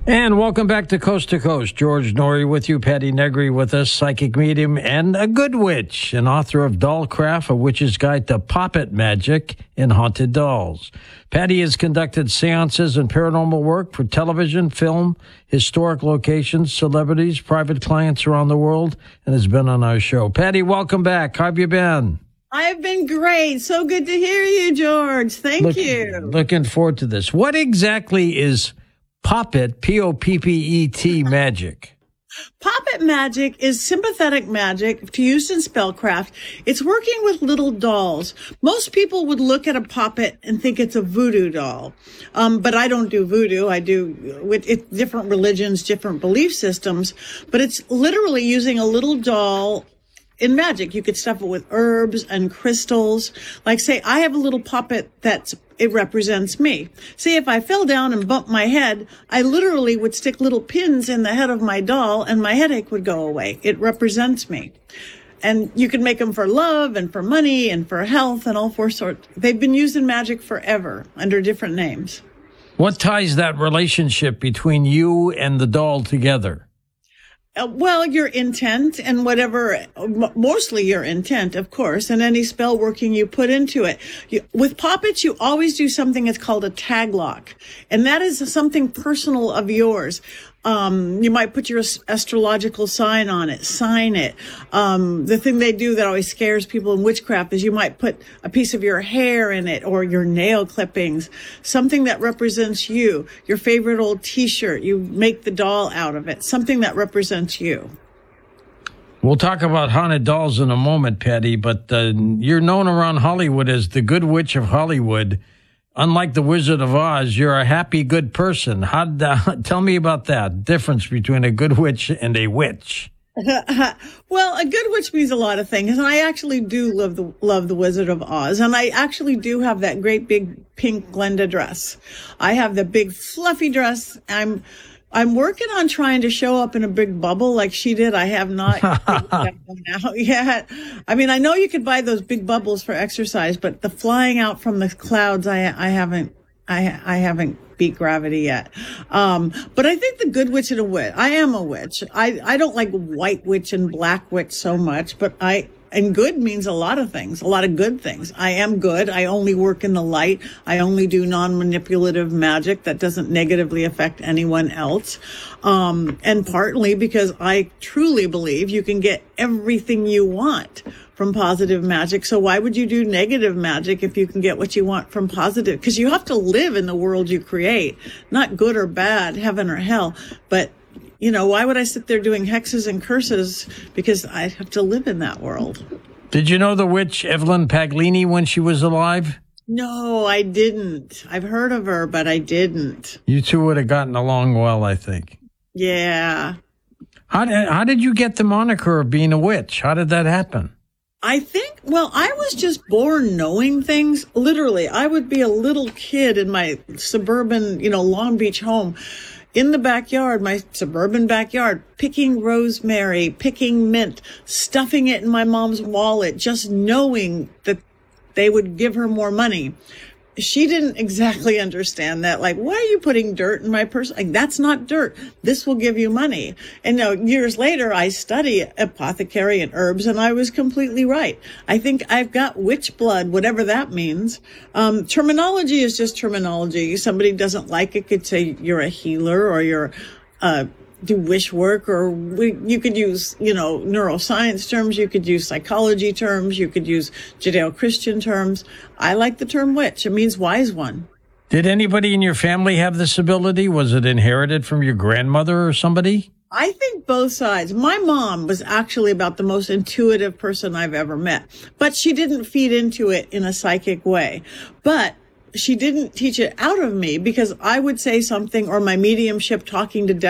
And welcome back to Coast. George Norrie with you, Patty Negri with us, psychic medium and a good witch, and author of Dollcraft, A Witch's Guide to Poppet Magic in Haunted Dolls. Patty has conducted seances and paranormal work for television, film, historic locations, celebrities, private clients around the world, and has been on our show. Patty, welcome back. How have you been? I've been great. So good to hear you, George. Thank you. Looking forward to this. What exactly is Poppet, P-O-P-P-E-T magic? Poppet magic is sympathetic magic used in spellcraft. It's working with little dolls. Most people would look at a poppet and think it's a voodoo doll. But I don't do voodoo. I do with different religions, different belief systems. But it's literally using a little doll in magic. You could stuff it with herbs and crystals. Like, say, I have a little puppet it represents me. See, if I fell down and bumped my head, I literally would stick little pins in the head of my doll and my headache would go away. It represents me. And you can make them for love and for money and for health and all four sorts. They've been used in magic forever under different names. What ties that relationship between you and the doll together? Well, your intent and whatever, mostly your intent, of course, and any spell working you put into it. With poppets, you always do something that's called a tag lock. And that is something personal of yours. You might put your astrological sign on it, sign it. The thing they do that always scares people in witchcraft is you might put a piece of your hair in it or your nail clippings, something that represents you, your favorite old t-shirt. You make the doll out of it, something that represents you. We'll talk about haunted dolls in a moment, Patty, but you're known around Hollywood as the Good Witch of Hollywood. Unlike the Wizard of Oz, you're a happy, good person. Tell me about that difference between a good witch and a witch. Well, a good witch means a lot of things, and I actually do love the Wizard of Oz, and I actually do have that great big pink Glenda dress. I have the big fluffy dress. I'm working on trying to show up in a big bubble like she did. I have not figured that one out yet. I mean, I know you could buy those big bubbles for exercise, but the flying out from the clouds, I haven't beat gravity yet. But I think the good witch and a witch. I am a witch. I don't like white witch and black witch so much, but and good means a lot of things, a lot of good things. I am good. I only work in the light. I only do non-manipulative magic that doesn't negatively affect anyone else. And partly because I truly believe you can get everything you want from positive magic. So why would you do negative magic if you can get what you want from positive? Because you have to live in the world you create, not good or bad, heaven or hell, but why would I sit there doing hexes and curses? Because I have to live in that world. Did you know the witch Evelyn Paglini when she was alive? No, I didn't. I've heard of her, but I didn't. You two would have gotten along well, I think. Yeah. How did you get the moniker of being a witch? How did that happen? I was just born knowing things. Literally, I would be a little kid in my suburban, Long Beach home. In the backyard, my suburban backyard, picking rosemary, picking mint, stuffing it in my mom's wallet, just knowing that they would give her more money. She didn't exactly understand that. Like, why are you putting dirt in my purse? Like, that's not dirt. This will give you money. And now, years later, I study apothecary and herbs, and I was completely right. I think I've got witch blood, whatever that means. Terminology is just terminology. Somebody doesn't like it, could say you're a healer or you're do wish work, or you could use, neuroscience terms, you could use psychology terms, you could use Judeo-Christian terms. I like the term witch. It means wise one. Did anybody in your family have this ability? Was it inherited from your grandmother or somebody? I think both sides. My mom was actually about the most intuitive person I've ever met, but she didn't feed into it in a psychic way. But she didn't teach it out of me because I would say something, or my mediumship talking to dead